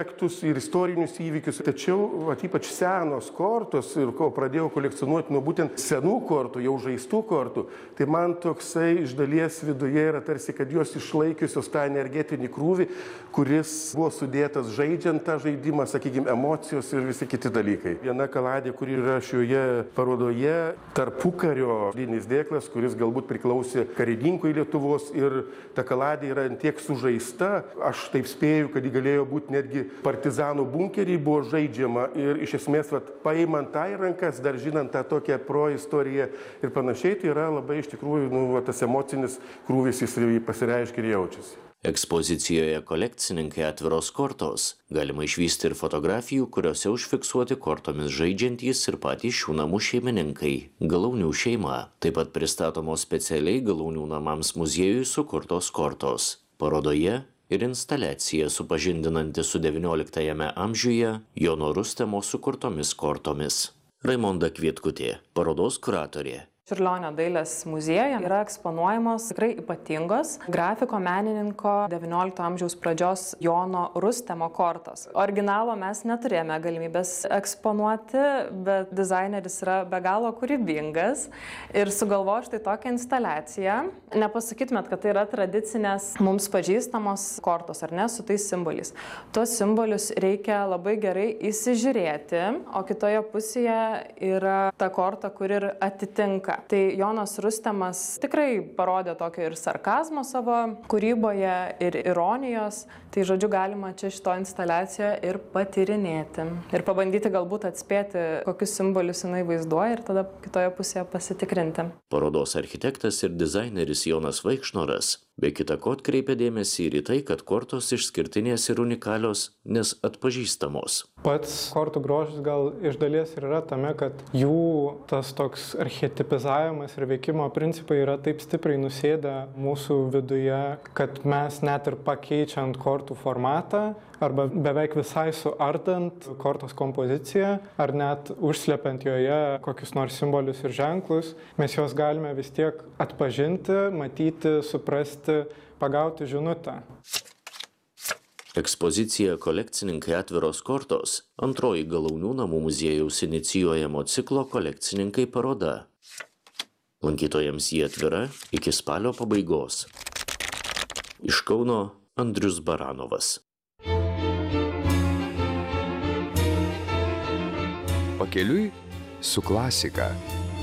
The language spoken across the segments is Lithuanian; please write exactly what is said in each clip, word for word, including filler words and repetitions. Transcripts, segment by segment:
objektus ir istorinius įvykius. Tačiau, vat, ypač senos kortos, ir ko pradėjau kolekcionuoti nuo būtent senų kortų, jau žaistų kortų, tai man toksai iš dalies viduje yra tarsi, kad jos išlaikiusios tą energetinį krūvį, kuris buvo sudėtas žaidžiant tą žaidimą, sakykime, emocijos ir visi kiti dalykai. Viena kaladė, kuri yra šioje parodoje, tarpukario linis dėklas, kuris galbūt priklausė karininkui Lietuvos, ir ta kaladė yra tiek sužaista, aš taip spėju, kad ji galėjo būti netgi partizanų bunkerį, buvo žaidžiama ir iš esmės vat, paimant tą į rankas, dar žinant tą tokią proistoriją ir panašiai, tai yra labai iš tikrųjų nu, va, tas emocinis krūvis jis pasireiškia ir jaučiasi. Ekspozicijoje kolekcininkai atviros kortos. Galima išvysti ir fotografijų, kuriuose užfiksuoti kortomis žaidžiantys ir patys šių namų šeimininkai – Galaunių šeima. Taip pat pristatomos specialiai Galaunių namams muziejui sukurtos kortos. Parodoje ir instaliacija supažindinanti su devynioliktajame amžiuje Jono Rustemo sukurtomis kortomis. Raimonda Kvietkutė, parodos kuratorė. Čiurlionio dailės muziejuje yra eksponuojamos tikrai ypatingos grafiko menininko devyniolikto amžiaus pradžios Jono Rustemo kortos. Originalo mes neturėjome galimybės eksponuoti, bet dizaineris yra be galo kūrybingas ir sugalvojo štai tokią instaliaciją. Nepasakytumėt, kad tai yra tradicinės mums pažįstamos kortos, ar ne, su tais simboliais. Tuos simbolius reikia labai gerai įsižiūrėti, o kitoje pusėje yra ta korta, kur ir atitinka. Tai Jonas Rustemas tikrai parodė tokio ir sarkazmo savo kūryboje, ir ironijos. Tai žodžiu, galima čia šito instaliacijoje ir patyrinėti. Ir pabandyti galbūt atspėti, kokius simbolius jinai vaizduoja ir tada kitoje pusėje pasitikrinti. Parodos architektas ir dizaineris Jonas Vaikšnoras be kita ko atkreipė dėmesį ir į tai, kad kortos išskirtinės ir unikalios, nes atpažįstamos. Pats kortų grožis gal iš dalies ir yra tame, kad jų tas toks archetipizavimas ir veikimo principai yra taip stipriai nusėdę mūsų viduje, kad mes net ir pakeičiant kortų formatą arba beveik visai suardant kortos kompoziciją ar net užslepiant joje kokius nors simbolius ir ženklus, mes juos galime vis tiek atpažinti, matyti, suprasti, pagauti žinutę. Ekspozicija kolekcininkai atviros kortos – antroji Galaunių namų muziejaus inicijuojamo ciklo kolekcininkai paroda. Lankytojams jį atvira iki spalio pabaigos. Iš Kauno Andrius Baranovas. Pakeliui su klasika.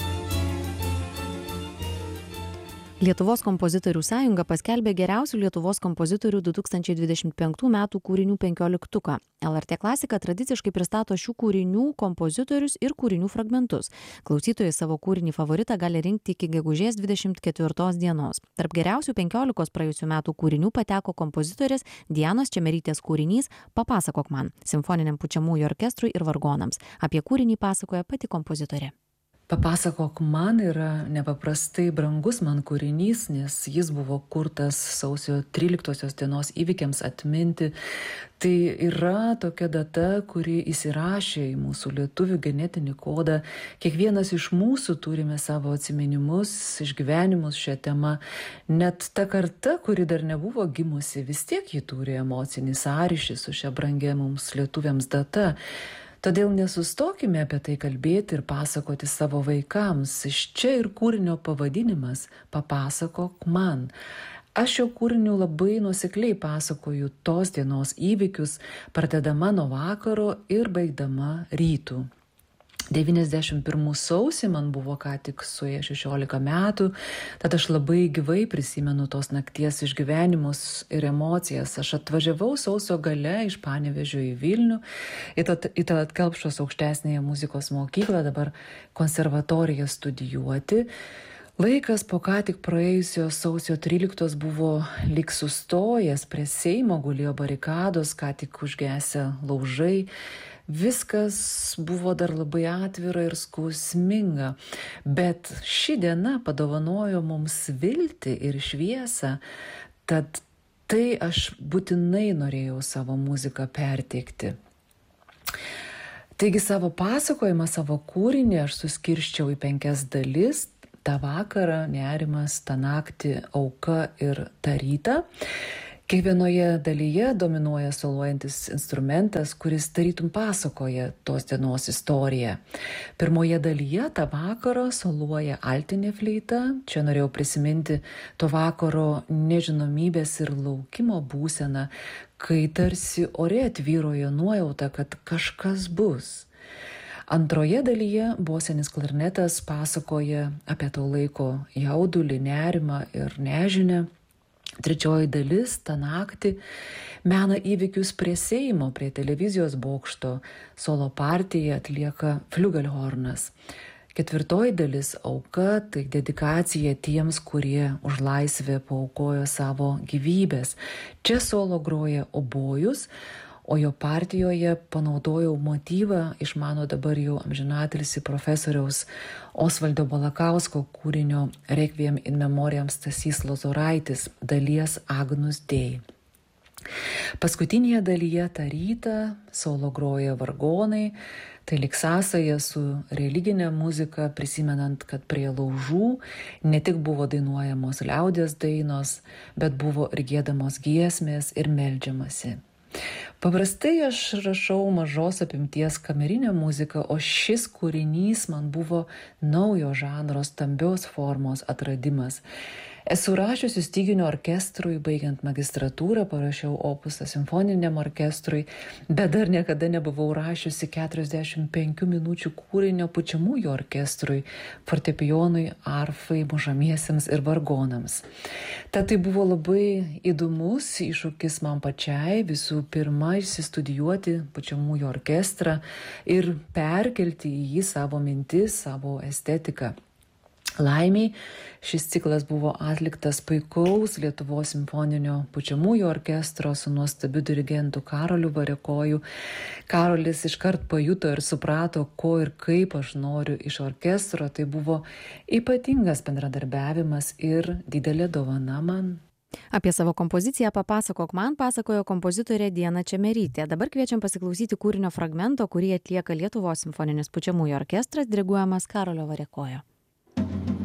Lietuvos kompozitorių sąjunga paskelbė geriausių Lietuvos kompozitorių du tūkstančiai dvidešimt penktų metų kūrinių penkioliktuką. L R T Klasika tradiciškai pristato šių kūrinių kompozitorius ir kūrinių fragmentus. Klausytojai savo kūrinį favoritą gali rinkti iki gegužės dvidešimt ketvirtos dienos. Tarp geriausių penkiolikos praėjusių metų kūrinių pateko kompozitorės Dianos Čemerytės kūrinys Papasakok man simfoniniam pučiamųjų orkestrui ir vargonams. Apie kūrinį pasakoja pati kompozitorė. Papasakok man yra nepaprastai brangus man kūrinys, nes jis buvo kurtas sausio tryliktosios dienos įvykiams atminti. Tai yra tokia data, kuri įsirašė į mūsų lietuvių genetinį kodą. Kiekvienas iš mūsų turime savo atsiminimus, išgyvenimus šią temą. Net ta karta, kuri dar nebuvo gimusi, vis tiek ji turi emocinį sąryšį su šia brangia mums lietuviams data. Todėl nesustokime apie tai kalbėti ir pasakoti savo vaikams. Iš čia ir kūrinio pavadinimas Papasakok man. Aš šio kūriniu labai nuosekliai pasakoju tos dienos įvykius, pradedama nuo vakaro ir baigdama rytų. devyniasdešimt pirmų sausį man buvo ką tik suėję šešiolika metų, tad aš labai gyvai prisimenu tos nakties išgyvenimus ir emocijas. Aš atvažiavau sausio gale iš Panevėžio į Vilnių, į Tallat Kelpšos aukštesnėje muzikos mokyklą, dabar konservatoriją studijuoti. Laikas po ką tik praėjusio sausio tryliktos buvo lyg sustojęs, prie Seimo gulėjo barikados, ką tik užgesę laužai. Viskas buvo dar labai atvira ir skausminga, bet ši diena padovanojo mums viltį ir šviesą, tad tai aš būtinai norėjau savo muziką perteikti. Taigi savo pasakojimą, savo kūrinį aš suskirščiau į penkias dalis: tą vakarą, nerimas, tą naktį, auka ir tą rytą. Kiekvienoje dalyje dominuoja soluojantis instrumentas, kuris tarytum pasakoja tos dienos istoriją. Pirmoje dalyje tą vakarą soluoja altinė fleita. Čia norėjau prisiminti to vakaro nežinomybės ir laukimo būseną, kai tarsi ore atvyrojo nuojauta, kad kažkas bus. Antroje dalyje bosinis klarnetas pasakoja apie to laiko jaudulį, nerimą ir nežinią. Trečioji dalis tą naktį mena įvykius prie Seimo, prie televizijos bokšto. Solo partiją atlieka fliugelhornas. Ketvirtoji dalis auka, tai dedikacija tiems, kurie už laisvę paaukojo savo gyvybės. Čia solo groja obojus, o jo partijoje panaudojau motyvą iš mano dabar jau amžinatilsį profesoriaus Osvaldo Balakausko kūrinio Requiem in memoriam Stasys Lozoraitis dalies Agnus Dei. Paskutinėje dalyje tą rytą solo groja vargonai, tai lyg sąsaja su religinė muzika, prisimenant, kad prie laužų ne tik buvo dainuojamos liaudies dainos, bet buvo ir giedamos giesmės ir meldžiamasi. Paprastai aš rašau mažos apimties kamerinę muziką, o šis kūrinys man buvo naujo žanro stambios formos atradimas. Esu rašiusi styginių orkestrui, baigiant magistratūrą, parašiau opusą simfoniniam orkestrui, bet dar niekada nebuvau rašiusi keturiasdešimt penkių minučių kūrinio pučiamųjų orkestrui, fortepijonui, arfai, mušamiesiems ir vargonams. Tad tai buvo labai įdomus iššūkis man pačiai, visų pirma, išsistudijuoti pučiamųjų orkestrą ir perkelti į jį savo mintis, savo estetiką. Laimiai, šis ciklas buvo atliktas puikaus Lietuvos simfoninio pučiamųjų orkestro su nuostabiu dirigentu Karoliu Variakoju. Karolis iškart pajuto ir suprato, ko ir kaip aš noriu iš orkestro. Tai buvo ypatingas bendradarbiavimas ir didelė dovana man. Apie savo kompoziciją Papasakok man pasakojo kompozitorė Diana Čemerytė. Dabar kviečiam pasiklausyti kūrinio fragmento, kurį atlieka Lietuvos simfoninis pučiamųjų orkestras, diriguojamas Karolio Variakojo.